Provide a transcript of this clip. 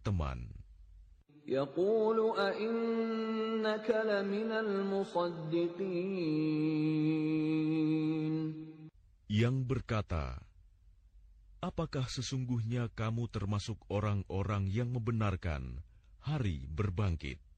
berteman. يقول أئنك لمن المصدقين. Yang berkata, apakah sesungguhnya kamu termasuk orang-orang yang membenarkan hari berbangkit?